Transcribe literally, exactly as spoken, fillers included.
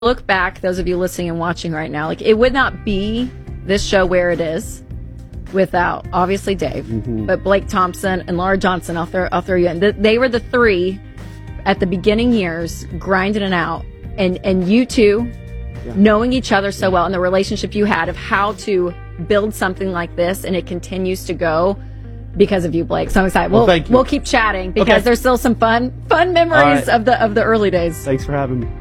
look back, those of you listening and watching right now, like it would not be this show where it is without obviously Dave, mm-hmm. but Blake Thompson and Laura Johnson. I'll throw, I'll throw you in. The, they were the three at the beginning years grinding it out, and and you two yeah. knowing each other so well and the relationship you had of how to build something like this, and it continues to go because of you, Blake. So I'm excited. Well, we'll thank you. we'll keep chatting because okay. there's still some fun fun memories right. of the of the early days. Thanks for having me.